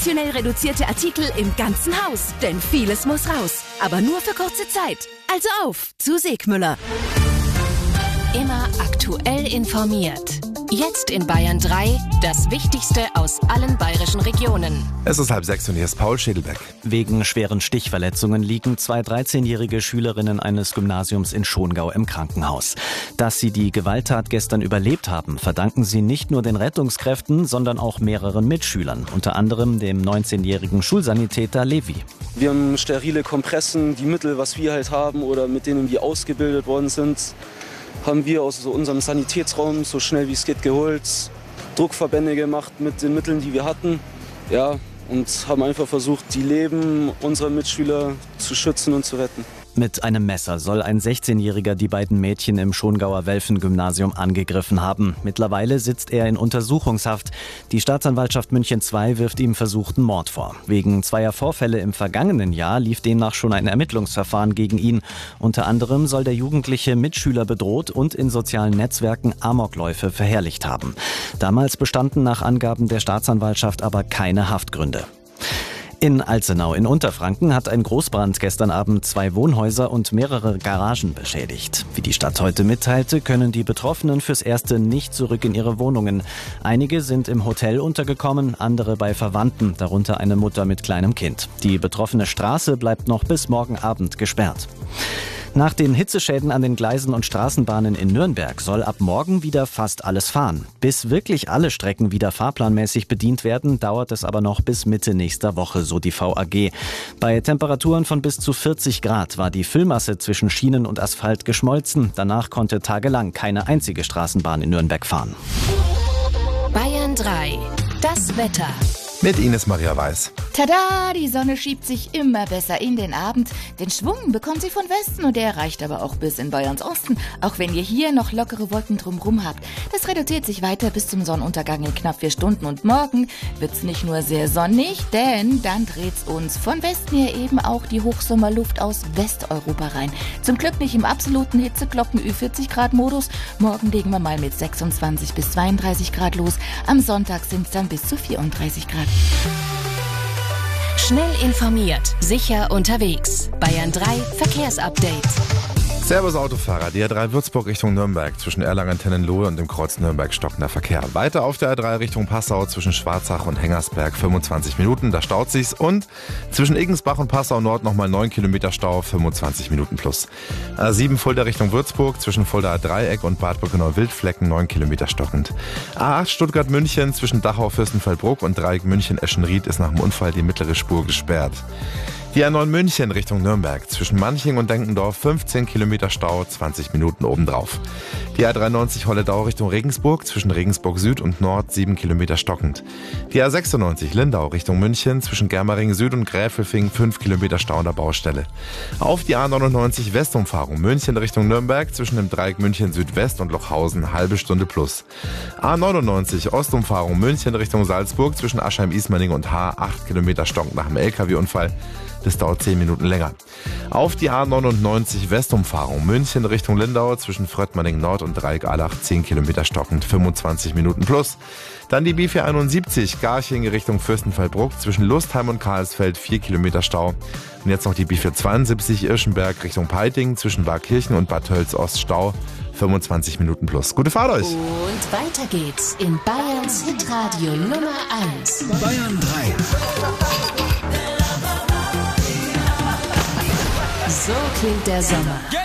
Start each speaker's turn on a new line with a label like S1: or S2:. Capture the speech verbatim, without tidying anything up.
S1: Sensationell reduzierte Artikel im ganzen Haus. Denn vieles muss raus. Aber nur für kurze Zeit. Also auf zu Segmüller. Immer aktuell informiert. Jetzt in Bayern drei, das Wichtigste aus allen bayerischen Regionen.
S2: Es ist halb sechs und hier ist Paul Schädelbeck.
S3: Wegen schweren Stichverletzungen liegen zwei dreizehnjährige Schülerinnen eines Gymnasiums in Schongau im Krankenhaus. Dass sie die Gewalttat gestern überlebt haben, verdanken sie nicht nur den Rettungskräften, sondern auch mehreren Mitschülern, unter anderem dem neunzehnjährigen Schulsanitäter Levi.
S4: Wir haben sterile Kompressen, die Mittel, was wir halt haben oder mit denen wir ausgebildet worden sind, haben wir aus unserem Sanitätsraum so schnell wie es geht geholt, Druckverbände gemacht mit den Mitteln, die wir hatten, ja, und haben einfach versucht, die Leben unserer Mitschüler zu schützen und zu retten.
S3: Mit einem Messer soll ein sechzehnjähriger die beiden Mädchen im Schongauer Welfen-Gymnasium angegriffen haben. Mittlerweile sitzt er in Untersuchungshaft. Die Staatsanwaltschaft München zwei wirft ihm versuchten Mord vor. Wegen zweier Vorfälle im vergangenen Jahr lief demnach schon ein Ermittlungsverfahren gegen ihn. Unter anderem soll der Jugendliche Mitschüler bedroht und in sozialen Netzwerken Amokläufe verherrlicht haben. Damals bestanden nach Angaben der Staatsanwaltschaft aber keine Haftgründe. In Alzenau in Unterfranken hat ein Großbrand gestern Abend zwei Wohnhäuser und mehrere Garagen beschädigt. Wie die Stadt heute mitteilte, können die Betroffenen fürs Erste nicht zurück in ihre Wohnungen. Einige sind im Hotel untergekommen, andere bei Verwandten, darunter eine Mutter mit kleinem Kind. Die betroffene Straße bleibt noch bis morgen Abend gesperrt. Nach den Hitzeschäden an den Gleisen und Straßenbahnen in Nürnberg soll ab morgen wieder fast alles fahren. Bis wirklich alle Strecken wieder fahrplanmäßig bedient werden, dauert es aber noch bis Mitte nächster Woche, so die V A G. Bei Temperaturen von bis zu vierzig Grad war die Füllmasse zwischen Schienen und Asphalt geschmolzen. Danach konnte tagelang keine einzige Straßenbahn in Nürnberg fahren.
S1: Bayern drei, das Wetter.
S2: Mit Ines Maria Weiß.
S5: Tada, die Sonne schiebt sich immer besser in den Abend. Den Schwung bekommt sie von Westen und der reicht aber auch bis in Bayerns Osten, auch wenn ihr hier noch lockere Wolken drumrum habt. Das reduziert sich weiter bis zum Sonnenuntergang in knapp vier Stunden und morgen wird's nicht nur sehr sonnig, denn dann dreht's uns von Westen her eben auch die Hochsommerluft aus Westeuropa rein. Zum Glück nicht im absoluten Hitzeglocken Ü vierzig Grad Modus. Morgen legen wir mal mit sechsundzwanzig bis zweiunddreißig Grad los. Am Sonntag sind's dann bis zu vierunddreißig Grad.
S1: Schnell informiert, sicher unterwegs. Bayern drei Verkehrsupdate.
S2: Servus Autofahrer, die A drei Würzburg Richtung Nürnberg zwischen Erlangen-Tennenlohe und dem Kreuz Nürnberg stockender Verkehr. Weiter auf der A drei Richtung Passau zwischen Schwarzach und Hengersberg fünfundzwanzig Minuten, da staut sich's. Und zwischen Igensbach und Passau Nord nochmal neun Kilometer Stau, fünfundzwanzig Minuten plus. A sieben Fulda Richtung Würzburg zwischen Fuldaer Dreieck und Bad Brückenau-Wildflecken neun Kilometer stockend. A acht Stuttgart-München zwischen Dachau-Fürstenfeldbruck und Dreieck München-Eschenried ist nach dem Unfall die mittlere Spur gesperrt. Die A neun München Richtung Nürnberg zwischen Manching und Denkendorf fünfzehn Kilometer Stau, zwanzig Minuten obendrauf. Die A dreiundneunzig Holledau Richtung Regensburg zwischen Regensburg Süd und Nord sieben Kilometer stockend. Die A sechsundneunzig Lindau Richtung München zwischen Germering Süd und Gräfelfing fünf Kilometer Stau an der Baustelle. Auf die A neunundneunzig Westumfahrung München Richtung Nürnberg zwischen dem Dreieck München Südwest und Lochhausen halbe Stunde plus. A neunundneunzig Ostumfahrung München Richtung Salzburg zwischen Aschheim-Ismaning und Haar acht Kilometer stockend nach dem L K W-Unfall. Das dauert zehn Minuten länger. Auf die A neunundneunzig Westumfahrung München Richtung Lindau zwischen Fröttmanning Nord und Dreieck-Allach zehn Kilometer stockend, fünfundzwanzig Minuten plus. Dann die B vierhunderteinundsiebzig Garching Richtung Fürstenfeldbruck zwischen Lustheim und Karlsfeld vier Kilometer Stau. Und jetzt noch die B vierhundertzweiundsiebzig Irschenberg Richtung Peiting zwischen Barkirchen und Bad Tölz Ost Stau, fünfundzwanzig Minuten plus. Gute Fahrt euch!
S1: Und weiter geht's in Bayerns Hitradio Nummer eins.
S6: Bayern drei.
S1: So klingt der Sommer.